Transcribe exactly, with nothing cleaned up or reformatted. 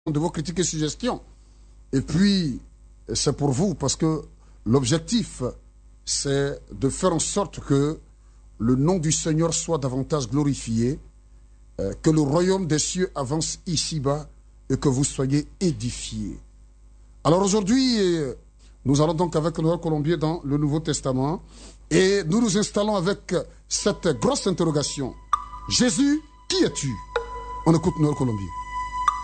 de vos critiques et suggestions. Et puis, c'est pour vous, parce que l'objectif, c'est de faire en sorte que le nom du Seigneur soit davantage glorifié, euh, que le royaume des cieux avance ici-bas et que vous soyez édifiés. Alors aujourd'hui, euh, nous allons donc avec Noël Colombier dans le Nouveau Testament et nous nous installons avec cette grosse interrogation. Jésus, qui es-tu? On écoute Noël Colombier.